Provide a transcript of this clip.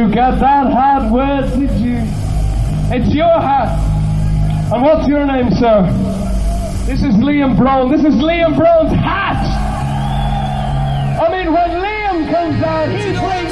You got that hat, where did you? It's your hat. And what's your name, sir? This is Liam Brown. This is Liam Brown's hat. I mean, when Liam comes out, he brings